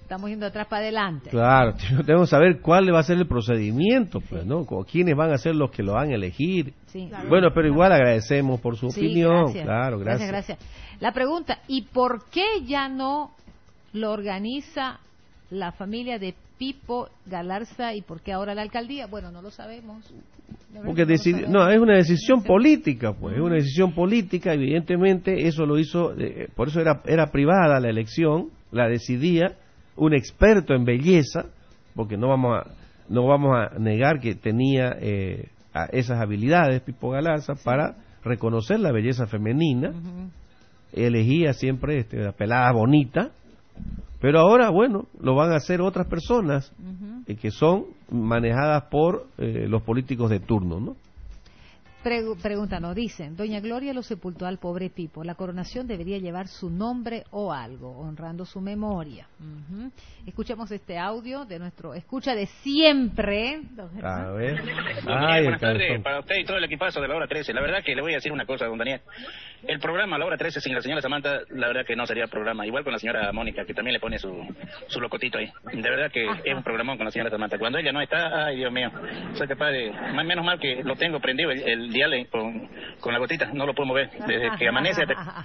estamos yendo atrás para adelante. Claro, tenemos que saber cuál va a ser el procedimiento, pues, ¿no? ¿Quiénes van a ser los que lo van a elegir? Sí. Claro. Bueno, pero igual agradecemos por su opinión. Gracias. Claro, Gracias. La pregunta, ¿y por qué ya no lo organiza la familia de Pipo Galarza y por qué ahora la alcaldía? Bueno, no lo sabemos. Porque no, es una decisión política, pues, es una decisión política, evidentemente eso lo hizo, por eso era privada la elección, la decidía un experto en belleza, porque no vamos a negar que tenía esas habilidades Pipo Galarza para reconocer la belleza femenina. Elegía siempre la pelada bonita, pero ahora, bueno, lo van a hacer otras personas que son manejadas por los políticos de turno, ¿no? Pregunta, nos dicen, Doña Gloria lo sepultó al pobre Pipo, la coronación debería llevar su nombre o algo, honrando su memoria. Escuchemos este audio de nuestro escucha de siempre, don Germán. A ver. Buenas tardes para usted y todo el equipazo de la hora 13. La verdad que le voy a decir una cosa, don Daniel. El programa La Hora 13 sin la señora Samantha, la verdad que no sería programa. Igual con la señora Mónica, que también le pone su locotito ahí. De verdad que es un programón con la señora Samantha. Cuando ella no está, ay Dios mío, soy capaz de... Menos mal que lo tengo prendido el dial con la gotita, no lo puedo mover desde que amanece.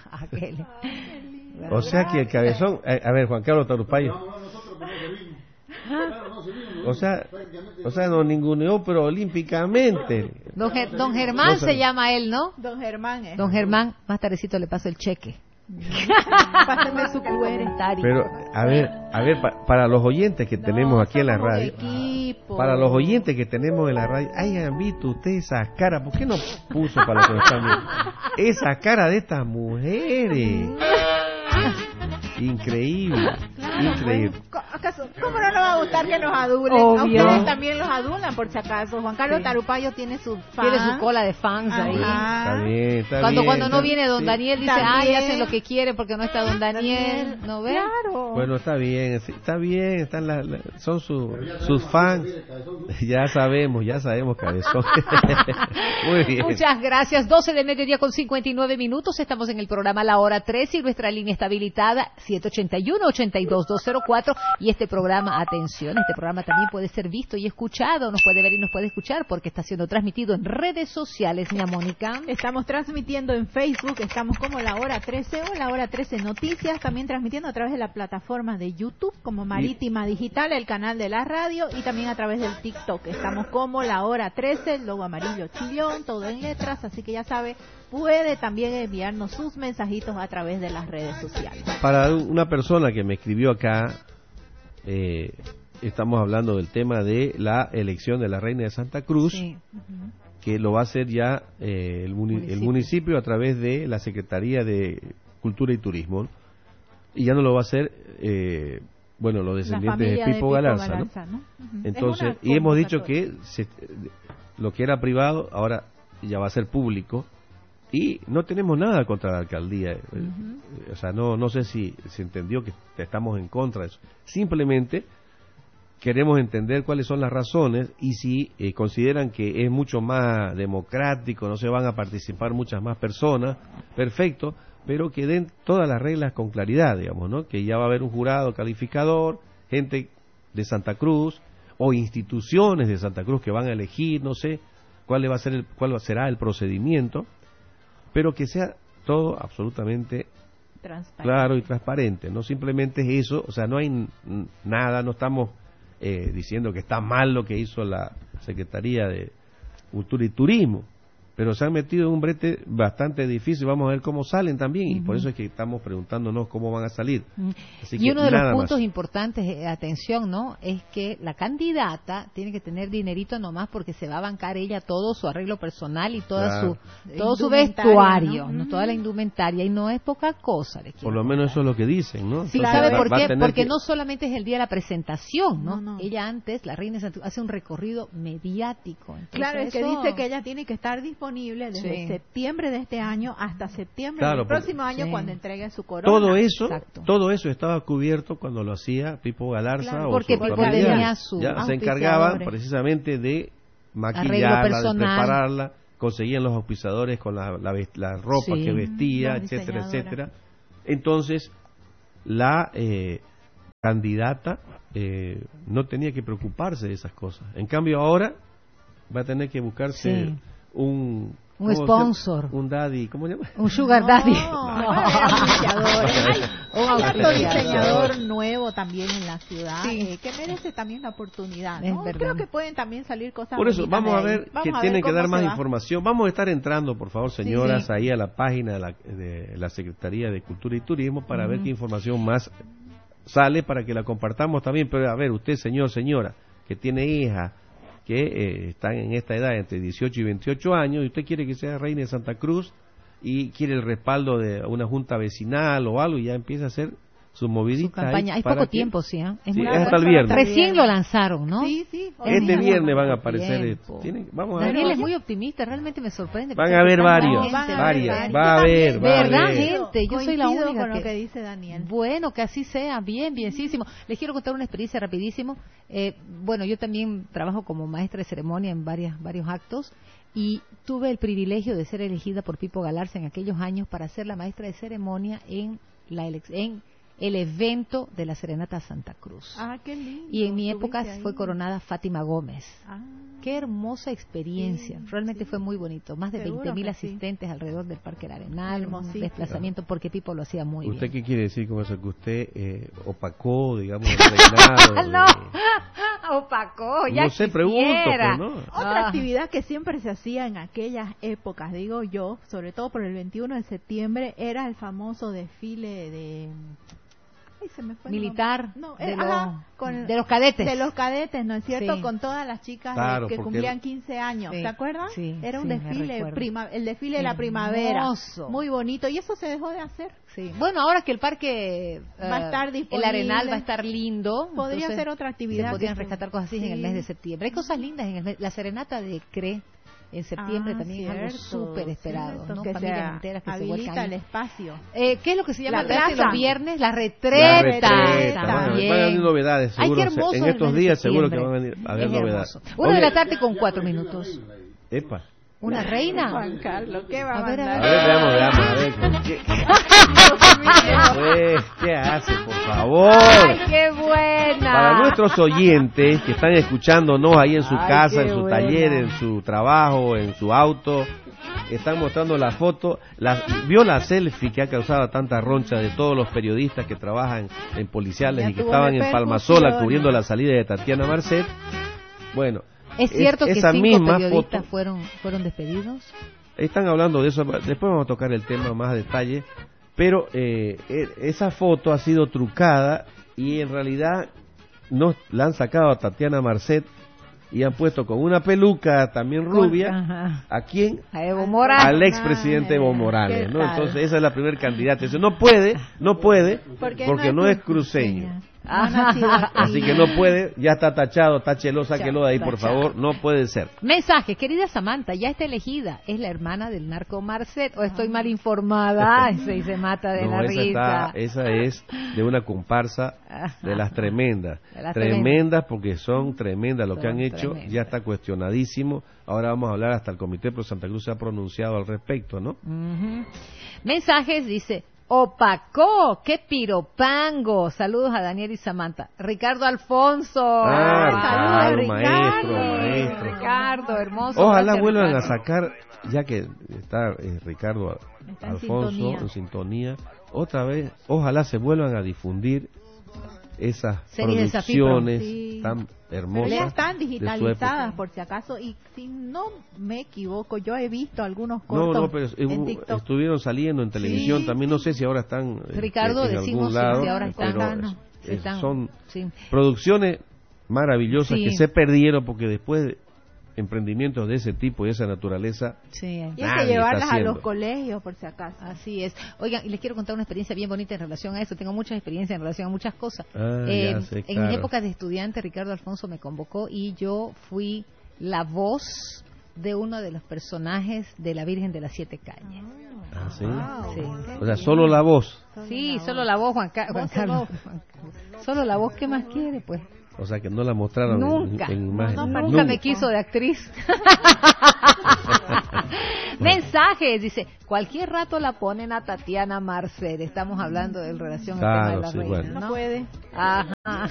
O sea que el cabezón... A ver, Juan Carlos Tarupayo. O sea, no ninguneó, pero olímpicamente. Don Germán se llama él, ¿no? Don Germán. Don Germán, más tardecito le paso el cheque. Pásame su comentario. Pero, a ver, para los oyentes que tenemos aquí en la radio, para los oyentes que tenemos en la radio, hayan visto ustedes esa cara, ¿por qué no puso para los que nos están viendo? Esa cara de estas mujeres. Increíble. ¿Acaso, ¿cómo no nos va a gustar que nos adulen? Obvio. A ustedes también los adulan, por si acaso. Juan Carlos Tarupayo tiene su fan. Tiene su cola de fans ahí. Está bien. Cuando no viene don Daniel, dice, También. hacen lo que quiere porque no está don Daniel. ¿No ve? Claro. Bueno, está bien, están son sus fans. Ya sabemos, cabezón. Muy bien. Muchas gracias. 12 de mediodía con 59 minutos. Estamos en el programa La Hora 13 y nuestra línea está habilitada 781-82204. Y este programa, atención, este programa también puede ser visto y escuchado. Nos puede ver y nos puede escuchar porque está siendo transmitido en redes sociales, ¿mi Mónica? Estamos transmitiendo en Facebook, estamos como La Hora 13 o La Hora 13 Noticias, también transmitiendo a través de la plataforma de YouTube como Marítima Digital, el canal de la radio y también a través del TikTok. Estamos como La Hora 13, el logo amarillo chillón, todo en letras, así que ya sabe, puede también enviarnos sus mensajitos a través de las redes sociales. Para una persona que me escribió acá, estamos hablando del tema de la elección de la Reina de Santa Cruz, Sí. que lo va a hacer ya el municipio a través de la Secretaría de Cultura y Turismo, y ya no lo va a hacer los descendientes de Pipo Galarza, ¿no? Entonces, y hemos dicho que lo que era privado ahora ya va a ser público, y no tenemos nada contra la alcaldía. O sea, no sé si se entendió que estamos en contra de eso. Simplemente queremos entender cuáles son las razones y si consideran que es mucho más democrático, no se van a participar muchas más personas, perfecto, pero que den todas las reglas con claridad, digamos, ¿no? Que ya va a haber un jurado calificador, gente de Santa Cruz o instituciones de Santa Cruz que van a elegir, no sé cuál será el procedimiento, pero que sea todo absolutamente claro y transparente, no simplemente es eso, o sea, no hay nada, no estamos diciendo que está mal lo que hizo la Secretaría de Cultura y Turismo, pero se han metido en un brete bastante difícil, vamos a ver cómo salen también, y por eso es que estamos preguntándonos cómo van a salir. Así y uno de los puntos más importantes, atención, ¿no?, es que la candidata tiene que tener dinerito nomás porque se va a bancar ella todo su arreglo personal y todo su vestuario, ¿no? Toda la indumentaria, y no es poca cosa. Por lo menos eso es lo que dicen, ¿no? Sí, Entonces, ¿sabe por qué? Porque que... no solamente es el día de la presentación, ¿no? No. Ella antes, la reina de Santa Cruz, hace un recorrido mediático. Entonces, claro, es que eso... dice que ella tiene que estar disponible desde septiembre de este año hasta septiembre del próximo año cuando entregue su corona. Todo eso estaba cubierto cuando lo hacía Pipo Galarza, o porque su Pipo familia. tenía su Se encargaban precisamente de maquillarla, de prepararla, conseguían los auspiciadores con la ropa que vestía, etcétera. Entonces, candidata no tenía que preocuparse de esas cosas. En cambio ahora va a tener que buscarse un sponsor, un daddy, ¿cómo se llama? Un sugar daddy. Un diseñador nuevo también en la ciudad, que merece también la oportunidad, ¿no? Creo que pueden también salir cosas. Por eso vamos a ver que tienen que dar más información. Vamos a estar entrando, por favor, señoras, ahí a la página de la Secretaría de Cultura y Turismo para ver qué información más sale para que la compartamos también. Pero a ver, usted, señor, señora, que tiene hija que están en esta edad entre 18 y 28 años y usted quiere que sea reina de Santa Cruz y quiere el respaldo de una junta vecinal o algo, y ya empieza a hacer su movidita. Su campaña. Hay poco tiempo, sí, ¿eh? Es hasta el viernes. Recién lo lanzaron, ¿no? Sí, sí. Este viernes van a aparecer. Vamos a ver. Daniel es muy optimista, realmente me sorprende. Van a haber varios, varias. Va a haber. ¿Verdad, gente? Yo soy la única con lo que dice Daniel. Bueno, que así sea, bienísimo. Les quiero contar una experiencia rapidísimo. Bueno, yo también trabajo como maestra de ceremonia en varios actos. Y tuve el privilegio de ser elegida por Pipo Galarza en aquellos años para ser la maestra de ceremonia en el evento de la Serenata Santa Cruz. Ah, qué lindo. Y en mi época fue coronada Fátima Gómez. Qué hermosa experiencia. Realmente fue muy bonito. Más de 20.000 asistentes alrededor del Parque El Arenal, un desplazamiento porque Pipo lo hacía muy bien. ¿Usted qué quiere decir con eso? Que usted opacó, digamos, el reinado. No, opacó, ya no sé, pregunto, pues, ¿no? Otra actividad que siempre se hacía en aquellas épocas, digo yo, sobre todo por el 21 de septiembre, era el famoso desfile de... militar, no, de los cadetes. De los cadetes, ¿no es cierto? Sí. Con todas las chicas que cumplían 15 años, sí. ¿te acuerdas? Sí, era un desfile, el desfile de la primavera. Muy bonito, y eso se dejó de hacer. Sí. Bueno, ahora que el parque va a estar disponible, el Arenal va a estar lindo, podría ser otra actividad. Se podrían rescatar cosas así en el mes de septiembre. Hay cosas lindas en el mes. La serenata de CRE en septiembre también es algo súper esperado, ¿no? Que familias enteras que se vuelcan. Habilita el espacio. ¿Qué es lo que se llama la plaza? Los viernes? La retreta. Van a venir novedades, seguro. En estos días seguro que van a venir a haber novedades. 1:00 con 4 minutos. Epa. ¿Una reina? Juan Carlos, ¿qué va a ver, mandar? A ver, veamos. ¿Qué hace, por favor? ¡Ay, qué buena! Para nuestros oyentes que están escuchándonos ahí en su casa, en su taller, en su trabajo, en su auto, están mostrando la foto. ¿Vio la selfie que ha causado tanta roncha de todos los periodistas que trabajan en policiales y que estaban en Palmasola cubriendo la salida de Tatiana Marcet? Bueno, ¿es cierto que 5 periodistas fueron despedidos? Están hablando de eso, después vamos a tocar el tema más a detalle, pero esa foto ha sido trucada y en realidad la han sacado a Tatiana Marcet y han puesto con una peluca también rubia. ¿A quién? A Evo Morales. Al expresidente Evo Morales, ¿no? Entonces esa es la primera candidata. Eso no puede porque no es cruceño. Así que no puede, ya está tachado, táchelo, sáquelo de ahí, por favor, no puede ser. Mensaje, querida Samantha, ya está elegida, ¿es la hermana del narco Marcet o estoy mal informada? Y se mata de la risa. Esa es de una comparsa de las tremendas, tremendas porque son tremendas, lo que han hecho ya está cuestionadísimo. Ahora vamos a hablar, hasta el Comité Pro Santa Cruz se ha pronunciado al respecto, ¿no? Mensajes, dice... Opacó, qué piropango. Saludos a Daniel y Samantha. Ricardo Alfonso. Saludos, maestro. Ricardo, hermoso. Ojalá vuelvan a sacar, ya que está Ricardo Alfonso en sintonía, otra vez, ojalá se vuelvan a difundir esas producciones tan hermosas. Pero ya están digitalizadas, por si acaso, y si no me equivoco, yo he visto algunos cortos pero en TikTok. Estuvieron saliendo en televisión, también no sé si ahora están Ricardo, en decimos algún lado, si ahora están, son producciones maravillosas que se perdieron porque después emprendimientos de ese tipo y esa naturaleza y hay que llevarlas a los colegios por si acaso. Así es. Oigan, y les quiero contar una experiencia bien bonita en relación a eso. Tengo mucha experiencia en relación a muchas cosas. En mi época de estudiante, Ricardo Alfonso me convocó y yo fui la voz de uno de los personajes de la Virgen de las Siete Cañas. ¿Sí? Sí. O sea, solo la voz. Sí, solo la voz, Juan Carlos. Solo la voz, ¿qué más quiere, pues? O sea, que no la mostraron nunca, en imagen. nunca me quiso de actriz. Mensajes, dice, cualquier rato la ponen a Tatiana Marcet. Estamos hablando en relación al tema de la reina, bueno. No puede. Ajá.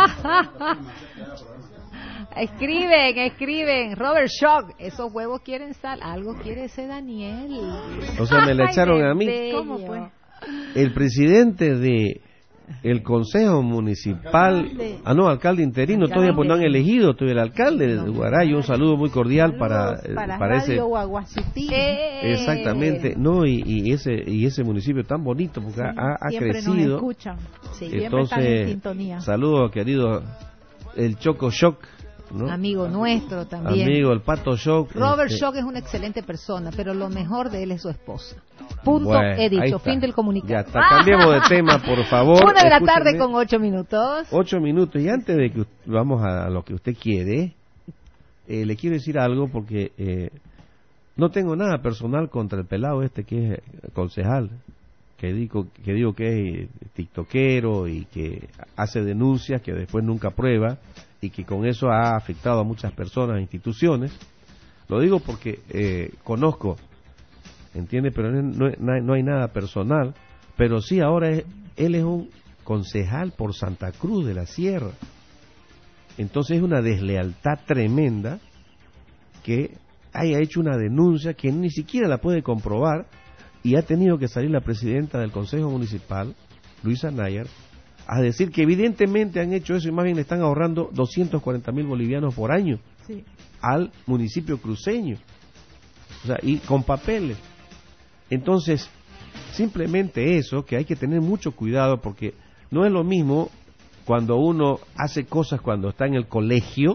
Escriben, Robert Shock, esos huevos quieren sal, algo quiere ese Daniel. O sea, me la echaron a mí. ¿Cómo pues? El presidente de el Consejo Municipal, alcalde interino, todavía pues no han elegido, todavía el alcalde de Huaray, un saludo muy cordial para ese Guaguacití. exactamente, no, y ese municipio tan bonito porque ha crecido. Nos escuchan. Sí, entonces están en sintonía. Saludo querido el Choco Shock, ¿no? Amigo nuestro también. Amigo, el Pato Shock. Robert Shock es una excelente persona, pero lo mejor de él es su esposa. Punto, bueno, he dicho, fin del comunicado. Ya está, cambiemos de tema, por favor. 1:00 con 8 minutos. 8 minutos, y antes de que vamos a lo que usted quiere, le quiero decir algo porque no tengo nada personal contra el pelado este que es concejal, que digo que es tiktokero y que hace denuncias que después nunca prueba y que con eso ha afectado a muchas personas e instituciones. Lo digo porque conozco, ¿entiende? Pero no hay nada personal, pero sí ahora él es un concejal por Santa Cruz de la Sierra. Entonces es una deslealtad tremenda que haya hecho una denuncia que ni siquiera la puede comprobar, y ha tenido que salir la presidenta del Consejo Municipal, Luisa Nayar, a decir que evidentemente han hecho eso y más bien le están ahorrando 240,000 bolivianos por año al municipio cruceño, o sea, y con papeles. Entonces, simplemente eso, que hay que tener mucho cuidado, porque no es lo mismo cuando uno hace cosas cuando está en el colegio,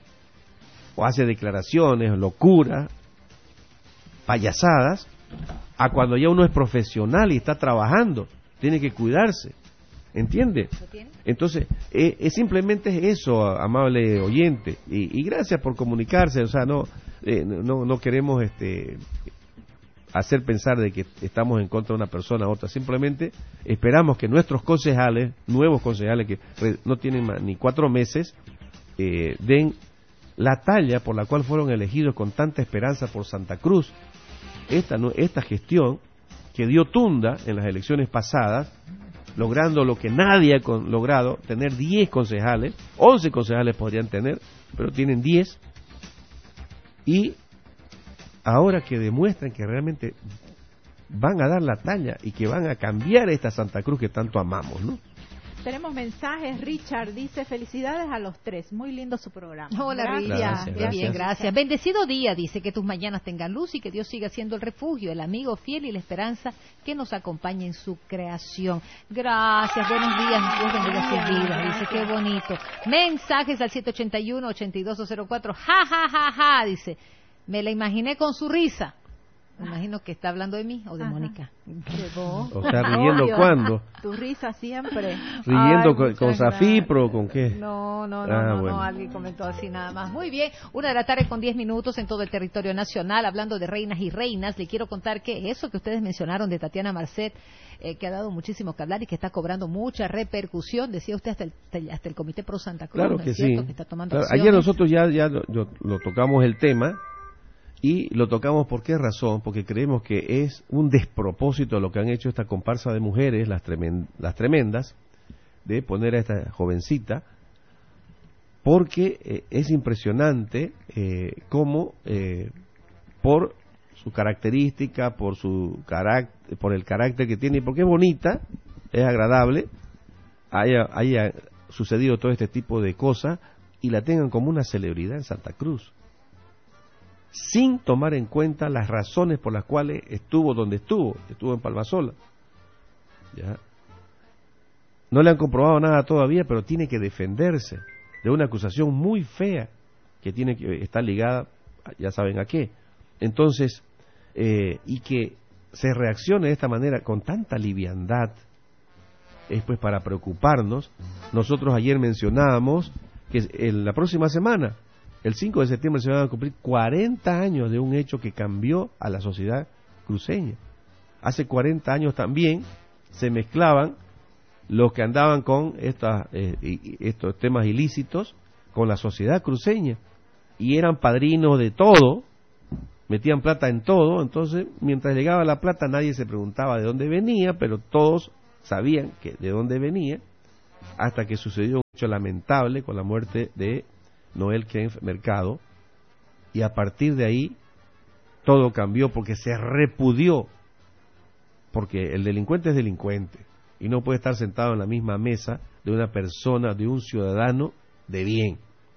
o hace declaraciones, locuras, payasadas, a cuando ya uno es profesional y está trabajando, tiene que cuidarse, ¿entiende? Entonces, simplemente es eso, amable oyente, y gracias por comunicarse, o sea, no queremos hacer pensar de que estamos en contra de una persona u otra, simplemente esperamos que nuestros concejales, nuevos concejales que no tienen ni 4 meses, den la talla por la cual fueron elegidos con tanta esperanza por Santa Cruz. Esta gestión que dio tunda en las elecciones pasadas, logrando lo que nadie ha logrado, tener 10 concejales, 11 concejales podrían tener, pero tienen 10, y ahora que demuestran que realmente van a dar la talla y que van a cambiar esta Santa Cruz que tanto amamos, ¿no? Tenemos mensajes. Richard dice, felicidades a los 3, muy lindo su programa. Hola, Richard. Bien, gracias. Bendecido día, dice, que tus mañanas tengan luz y que Dios siga siendo el refugio, el amigo fiel y la esperanza que nos acompaña en su creación. Gracias, buenos días, Dios bendiga sus vidas, dice, qué bonito. Mensajes al 781-8204, ja, ja, ja, ja, dice, me la imaginé con su risa. Me imagino que está hablando de mí o de Mónica. O sea, riendo cuándo. Tu risa siempre. Riendo con Zafipro, ¿con qué? No, Bueno. alguien comentó así nada más. Muy bien, 1:00 con 10 minutos en todo el territorio nacional. Hablando de reinas y reinas, le quiero contar que eso que ustedes mencionaron de Tatiana Marcet, que ha dado muchísimo que hablar y que está cobrando mucha repercusión, decía usted hasta el Comité Pro Santa Cruz. Claro ¿no que es cierto? sí. Que está tomando claro, ayer nosotros ya lo tocamos el tema. Y lo tocamos por qué razón, porque creemos que es un despropósito lo que han hecho esta comparsa de mujeres, las tremendas, de poner a esta jovencita, porque es impresionante cómo por su característica, por el carácter que tiene, y porque es bonita, es agradable, haya sucedido todo este tipo de cosas y la tengan como una celebridad en Santa Cruz, sin tomar en cuenta las razones por las cuales estuvo donde estuvo en Palmasola. ¿Ya? No le han comprobado nada todavía, pero tiene que defenderse de una acusación muy fea que está ligada, ya saben a qué. Entonces, y que se reaccione de esta manera con tanta liviandad, es pues para preocuparnos. Nosotros ayer mencionábamos que en la próxima semana, el 5 de septiembre, se van a cumplir 40 años de un hecho que cambió a la sociedad cruceña. Hace 40 años también se mezclaban los que andaban con estos temas ilícitos con la sociedad cruceña, y eran padrinos de todo metían plata en todo, entonces mientras llegaba la plata nadie se preguntaba de dónde venía, pero todos sabían que de dónde venía, hasta que sucedió un hecho lamentable con la muerte de Noel Kempf Mercado, y a partir de ahí todo cambió porque se repudió, porque el delincuente es delincuente y no puede estar sentado en la misma mesa de una persona, de un ciudadano de bien.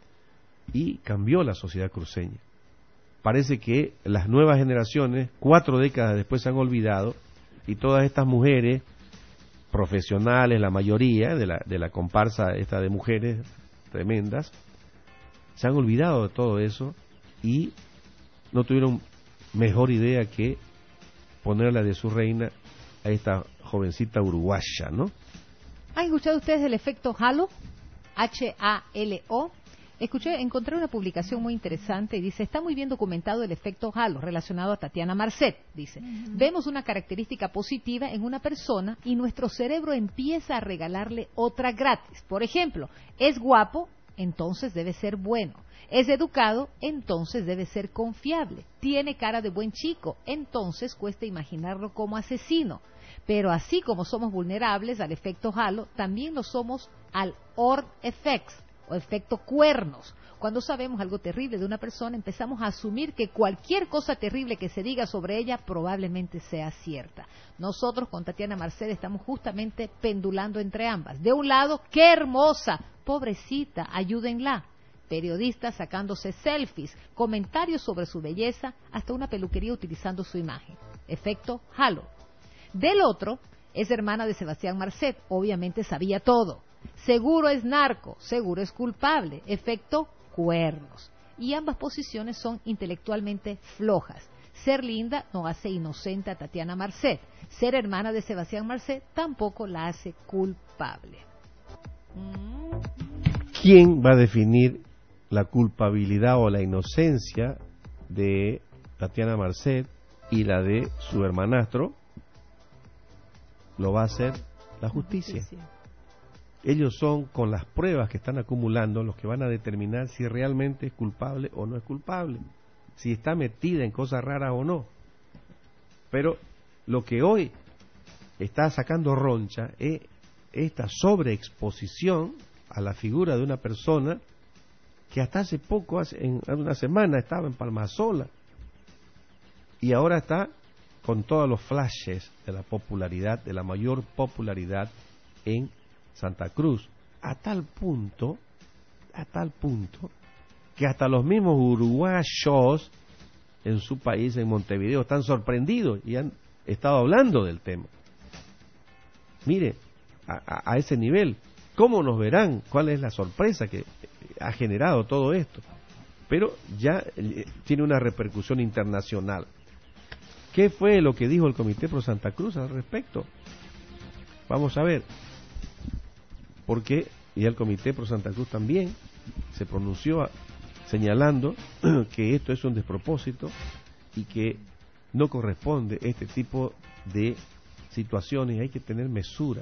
Y cambió la sociedad cruceña. Parece que las nuevas generaciones, 4 décadas después, se han olvidado, y todas estas mujeres profesionales, la mayoría de la comparsa esta de mujeres tremendas, se han olvidado de todo eso y no tuvieron mejor idea que ponerla de su reina a esta jovencita uruguaya, ¿no? ¿Han escuchado ustedes del efecto Halo? H-A-L-O. Encontré una publicación muy interesante y dice, está muy bien documentado el efecto Halo relacionado a Tatiana Marcet. Dice, vemos una característica positiva en una persona y nuestro cerebro empieza a regalarle otra gratis. Por ejemplo, es guapo, entonces debe ser bueno. Es educado, entonces debe ser confiable. Tiene cara de buen chico, entonces cuesta imaginarlo como asesino. Pero así como somos vulnerables al efecto Halo, también lo somos al Oort Effect, o efecto cuernos. Cuando sabemos algo terrible de una persona, empezamos a asumir que cualquier cosa terrible que se diga sobre ella probablemente sea cierta. Nosotros con Tatiana Marcet estamos justamente pendulando entre ambas. De un lado, ¡qué hermosa! Pobrecita, ayúdenla. Periodistas sacándose selfies, comentarios sobre su belleza, hasta una peluquería utilizando su imagen. Efecto Halo. Del otro, es hermana de Sebastián Marcet, obviamente sabía todo. Seguro es narco, seguro es culpable. Efecto cuernos. Y ambas posiciones son intelectualmente flojas. Ser linda no hace inocente a Tatiana Marcet. Ser hermana de Sebastián Marcet tampoco la hace culpable. ¿Quién va a definir la culpabilidad o la inocencia de Tatiana Marcet y la de su hermanastro? Lo va a hacer la justicia. Ellos son, con las pruebas que están acumulando, los que van a determinar si realmente es culpable o no es culpable, si está metida en cosas raras o no. Pero lo que hoy está sacando roncha es esta sobreexposición a la figura de una persona que hasta hace poco, en una semana, estaba en Palmasola y ahora está con todos los flashes de la popularidad, de la mayor popularidad en Santa Cruz, a tal punto que hasta los mismos uruguayos en su país, en Montevideo, están sorprendidos y han estado hablando del tema. Mire, a ese nivel, ¿cómo nos verán? ¿Cuál es la sorpresa que ha generado todo esto? Pero ya tiene una repercusión internacional. ¿Qué fue lo que dijo el Comité Pro Santa Cruz al respecto? Vamos a ver. Porque ya el Comité Pro Santa Cruz también se pronunció señalando que esto es un despropósito y que no corresponde este tipo de situaciones. Hay que tener mesura.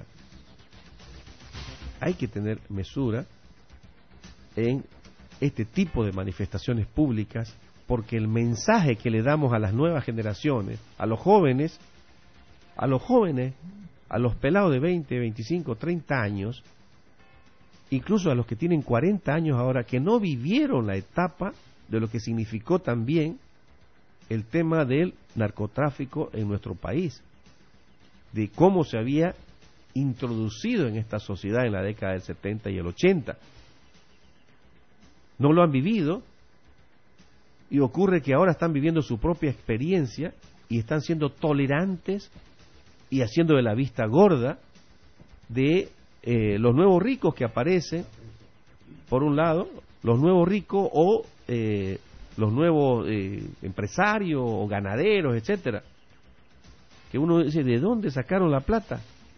Hay que tener mesura en este tipo de manifestaciones públicas, porque el mensaje que le damos a las nuevas generaciones, a los jóvenes, a los pelados de 20, 25, 30 años, incluso a los que tienen 40 años ahora, que no vivieron la etapa de lo que significó también el tema del narcotráfico en nuestro país, de cómo se había introducido en esta sociedad en la década del 70 y el 80. No lo han vivido y ocurre que ahora están viviendo su propia experiencia y están siendo tolerantes y haciendo de la vista gorda de los nuevos ricos que aparecen, por un lado, los nuevos ricos o los nuevos empresarios o ganaderos, etcétera, que uno dice, ¿de dónde sacaron la plata?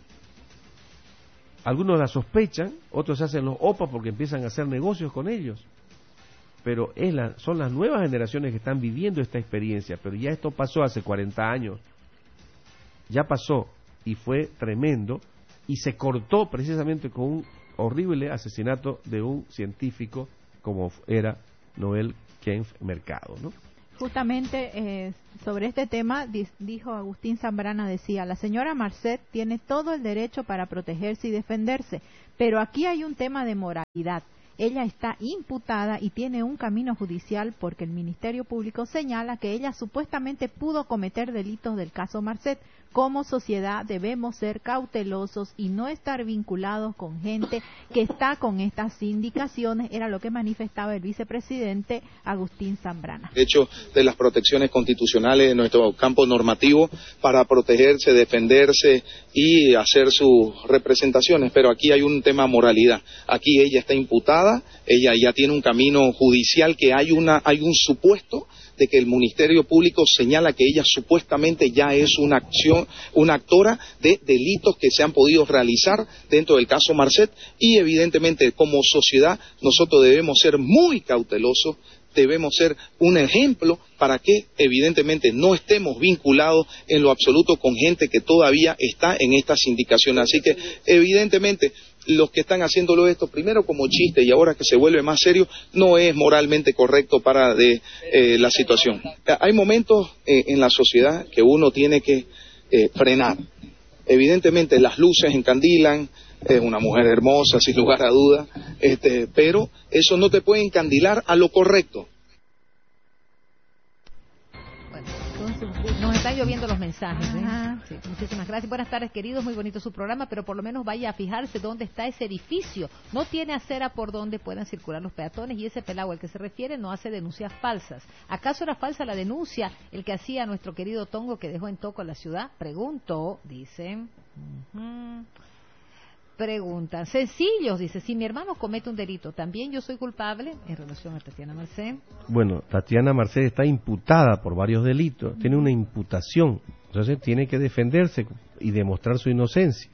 Algunos la sospechan, otros se hacen los opas porque empiezan a hacer negocios con ellos, pero son las nuevas generaciones que están viviendo esta experiencia. Pero ya esto pasó hace 40 años, ya pasó y fue tremendo, y se cortó precisamente con un horrible asesinato de un científico como era Noel Kempf Mercado, ¿no? Justamente sobre este tema dijo Agustín Zambrana, decía: la señora Marcet tiene todo el derecho para protegerse y defenderse, pero aquí hay un tema de moralidad. Ella está imputada y tiene un camino judicial porque el Ministerio Público señala que ella supuestamente pudo cometer delitos del caso Marcet. Como sociedad debemos ser cautelosos y no estar vinculados con gente que está con estas indicaciones, era lo que manifestaba el vicepresidente Agustín Zambrana. De hecho, de las protecciones constitucionales de nuestro campo normativo para protegerse, defenderse y hacer sus representaciones, pero aquí hay un tema moralidad. Aquí ella está imputada, ella ya tiene un camino judicial que hay un supuesto de que el Ministerio Público señala que ella supuestamente ya es una actora de delitos que se han podido realizar dentro del caso Marcet, y evidentemente como sociedad nosotros debemos ser muy cautelosos, debemos ser un ejemplo para que evidentemente no estemos vinculados en lo absoluto con gente que todavía está en estas indicaciones. Así que evidentemente los que están haciéndolo esto, primero como chiste y ahora que se vuelve más serio, no es moralmente correcto para la situación. Hay momentos en la sociedad que uno tiene que frenar. Evidentemente las luces encandilan, es una mujer hermosa sin lugar a duda, pero eso no te puede encandilar a lo correcto. Nos están lloviendo los mensajes. Sí, muchísimas gracias. Buenas tardes, queridos. Muy bonito su programa, pero por lo menos vaya a fijarse dónde está ese edificio. No tiene acera por donde puedan circular los peatones, y ese pelado al que se refiere no hace denuncias falsas. ¿Acaso era falsa la denuncia el que hacía nuestro querido Tongo, que dejó en Toco la ciudad? Preguntó, dicen. Preguntan, sencillos, dice: si mi hermano comete un delito, ¿también yo soy culpable en relación a Tatiana Marcet? Bueno, Tatiana Marcet está imputada por varios delitos, tiene una imputación, entonces tiene que defenderse y demostrar su inocencia.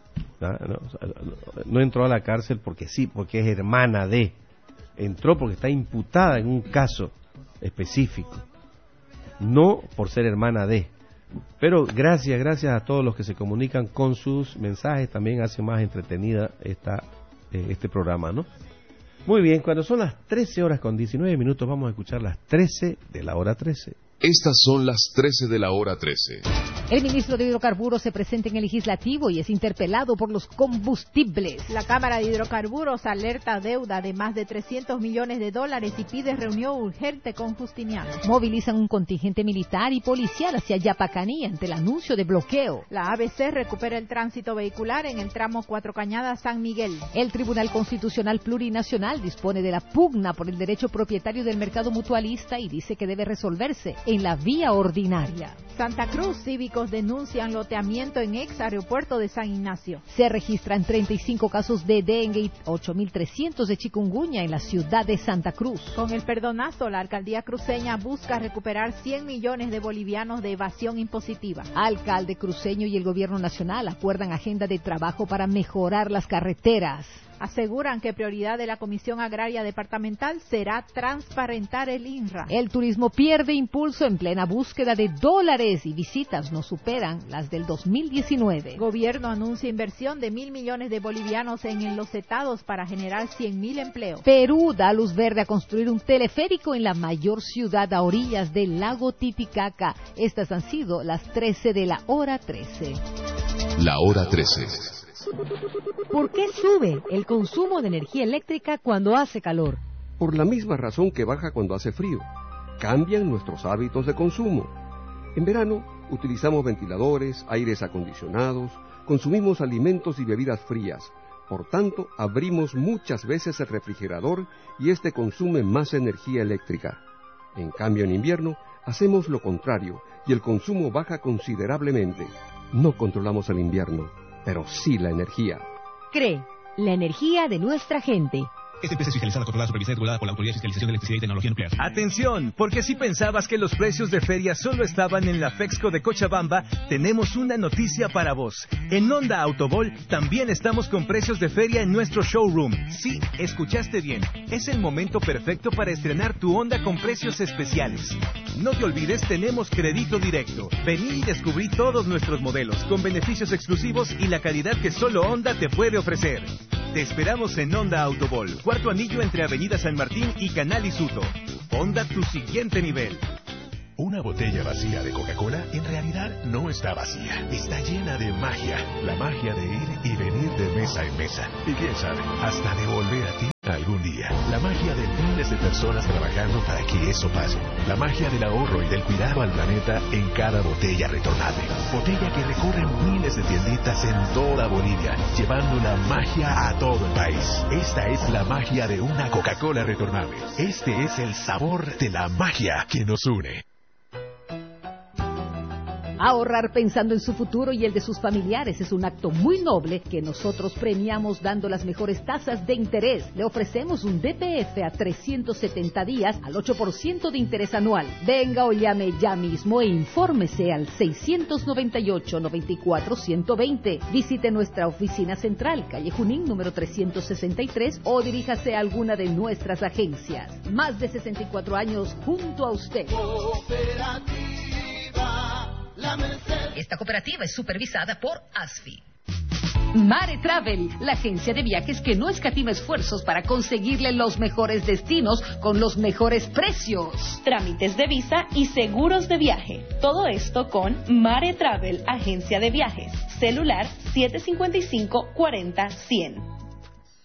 No entró a la cárcel porque sí, porque es hermana de, entró porque está imputada en un caso específico, no por ser hermana de. Pero gracias a todos los que se comunican con sus mensajes, también hace más entretenida este programa, ¿no? Muy bien, cuando son las 13:19, vamos a escuchar las 13 de la hora 13. Estas son las 13 de la hora 13. El ministro de Hidrocarburos se presenta en el Legislativo y es interpelado por los combustibles. La Cámara de Hidrocarburos alerta deuda de más de $300 millones y pide reunión urgente con Justiniano. Movilizan un contingente militar y policial hacia Yapacaní ante el anuncio de bloqueo. La ABC recupera el tránsito vehicular en el tramo Cuatro Cañadas-San Miguel. El Tribunal Constitucional Plurinacional dispone de la pugna por el derecho propietario del mercado mutualista y dice que debe resolverse en la vía ordinaria. Santa Cruz, cívicos denuncian loteamiento en ex aeropuerto de San Ignacio. Se registran 35 casos de dengue y 8.300 de chikungunya en la ciudad de Santa Cruz. Con el perdonazo, la alcaldía cruceña busca recuperar 100 millones de bolivianos de evasión impositiva. Alcalde cruceño y el gobierno nacional acuerdan agenda de trabajo para mejorar las carreteras. Aseguran que prioridad de la Comisión Agraria Departamental será transparentar el INRA. El turismo pierde impulso en plena búsqueda de dólares y visitas no superan las del 2019. Gobierno anuncia inversión de 1.000 millones de bolivianos en enlocetados para generar 100.000 empleos. Perú da luz verde a construir un teleférico en la mayor ciudad a orillas del lago Titicaca. Estas han sido las 13 de la hora 13. La hora 13. ¿Por qué sube el consumo de energía eléctrica cuando hace calor? Por la misma razón que baja cuando hace frío. Cambian nuestros hábitos de consumo. En verano utilizamos ventiladores, aires acondicionados, consumimos alimentos y bebidas frías. Por tanto, abrimos muchas veces el refrigerador y este consume más energía eléctrica. En cambio, en invierno hacemos lo contrario y el consumo baja considerablemente. No controlamos el invierno, pero sí la energía. CRE, la energía de nuestra gente. Esta empresa es fiscalizada, controlada, supervisada y regulada por la Autoridad de Fiscalización de Electricidad y Tecnología Nuclear. Atención, porque si pensabas que los precios de feria solo estaban en la Fexco de Cochabamba, tenemos una noticia para vos. En Honda Autobol también estamos con precios de feria en nuestro showroom. Sí, escuchaste bien. Es el momento perfecto para estrenar tu Honda con precios especiales. No te olvides, tenemos crédito directo. Vení y descubrí todos nuestros modelos, con beneficios exclusivos y la calidad que solo Honda te puede ofrecer. Te esperamos en Honda Autobol, cuarto anillo entre Avenida San Martín y Canal Isuto. Honda, tu siguiente nivel. Una botella vacía de Coca-Cola en realidad no está vacía, está llena de magia. La magia de ir y venir de mesa en mesa. Y quién sabe, hasta de volver a ti algún día. La magia de miles de personas trabajando para que eso pase. La magia del ahorro y del cuidado al planeta en cada botella retornable. Botella que recorren miles de tienditas en toda Bolivia, llevando la magia a todo el país. Esta es la magia de una Coca-Cola retornable. Este es el sabor de la magia que nos une. Ahorrar pensando en su futuro y el de sus familiares es un acto muy noble que nosotros premiamos dando las mejores tasas de interés. Le ofrecemos un DPF a 370 días al 8% de interés anual. Venga o llame ya mismo e infórmese al 698-94-120. Visite nuestra oficina central, calle Junín, número 363, o diríjase a alguna de nuestras agencias. Más de 64 años junto a usted. Esta cooperativa es supervisada por ASFI. Mare Travel, la agencia de viajes que no escatima esfuerzos para conseguirle los mejores destinos con los mejores precios. Trámites de visa y seguros de viaje. Todo esto con Mare Travel, agencia de viajes. Celular 755-40-100.